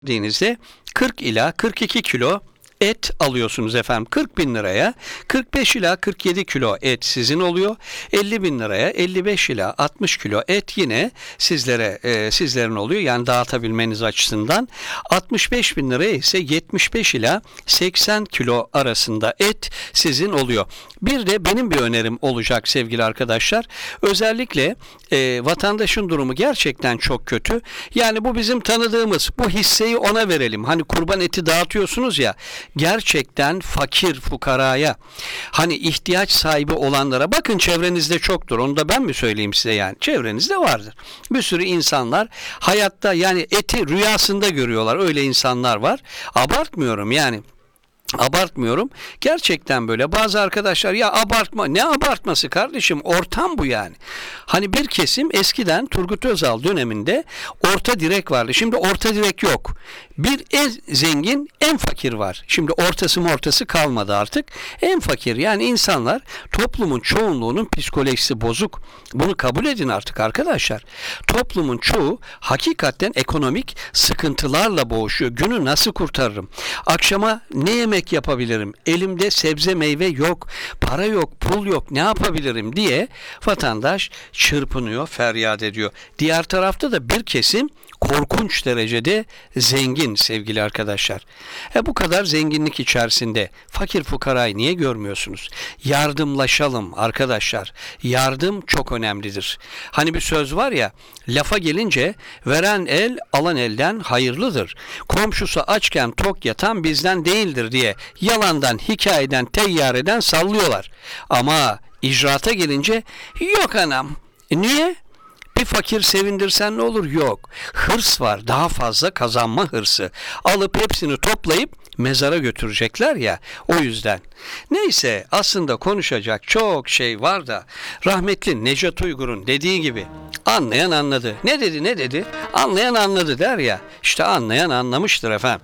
denizde 40 ila 42 kilo et alıyorsunuz efendim. 40 bin liraya 45 ila 47 kilo et sizin oluyor. 50 bin liraya 55 ila 60 kilo et yine sizlerin oluyor. Yani dağıtabilmeniz açısından. 65 bin liraya ise 75 ila 80 kilo arasında et sizin oluyor. Bir de benim bir önerim olacak sevgili arkadaşlar. Özellikle vatandaşın durumu gerçekten çok kötü. Yani bu bizim tanıdığımız, bu hisseyi ona verelim. Hani kurban eti dağıtıyorsunuz ya, gerçekten fakir fukaraya, hani ihtiyaç sahibi olanlara, bakın çevrenizde çoktur. Onu da ben mi söyleyeyim size yani? Çevrenizde vardır. Bir sürü insanlar hayatta yani eti rüyasında görüyorlar. Öyle insanlar var. Abartmıyorum yani. Abartmıyorum. Gerçekten böyle. Bazı arkadaşlar ya abartma. Ne abartması kardeşim? Ortam bu yani. Hani bir kesim eskiden Turgut Özal döneminde orta direk vardı. Şimdi orta direk yok. Bir en zengin, en fakir var. Şimdi ortası kalmadı artık. En fakir yani insanlar, toplumun çoğunluğunun psikolojisi bozuk. Bunu kabul edin artık arkadaşlar. Toplumun çoğu hakikaten ekonomik sıkıntılarla boğuşuyor. Günü nasıl kurtarırım? Akşama ne yemek yapabilirim? Elimde sebze meyve yok, para yok, pul yok, ne yapabilirim diye vatandaş çırpınıyor, feryat ediyor. Diğer tarafta da bir kesim korkunç derecede zengin sevgili arkadaşlar. Bu kadar zenginlik içerisinde fakir fukarayı niye görmüyorsunuz? Yardımlaşalım arkadaşlar. Yardım çok önemlidir. Hani bir söz var ya, lafa gelince veren el alan elden hayırlıdır. Komşusu açken tok yatan bizden değildir diye yalandan, hikayeden, teyyareden sallıyorlar. Ama icraata gelince yok anam. Niye? Bir fakir sevindirsen ne olur? Yok. Hırs var. Daha fazla kazanma hırsı. Alıp hepsini toplayıp mezara götürecekler ya. O yüzden. Neyse, aslında konuşacak çok şey var da rahmetli Necat Uygur'un dediği gibi anlayan anladı. Ne dedi? Anlayan anladı der ya. İşte anlayan anlamıştır efendim.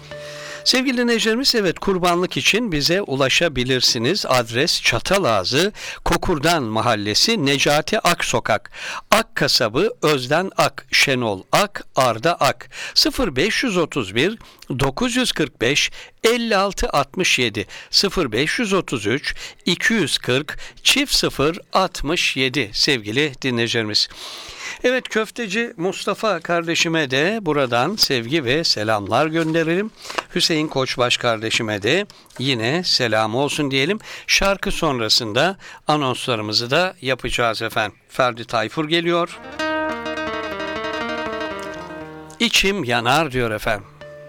Sevgili dinleyicilerimiz, evet, kurbanlık için bize ulaşabilirsiniz. Adres Çatalazı, Kokurdan Mahallesi, Necati Ak Sokak. Ak kasabı Özden Ak, Şenol Ak, Arda Ak. 0531 945 56 67 0533 240 0 67 sevgili dinleyicilerimiz. Evet, köfteci Mustafa kardeşime de buradan sevgi ve selamlar gönderelim. Hüseyin Koçbaş kardeşime de yine selam olsun diyelim. Şarkı sonrasında anonslarımızı da yapacağız efendim. Ferdi Tayfur geliyor. İçim yanar diyor efendim.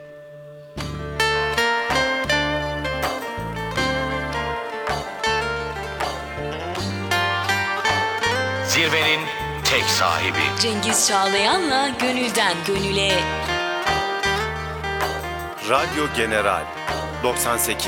Zirvenin tek sahibi Cengiz Çağlayan'la Gönülden Gönüle. Radyo General 98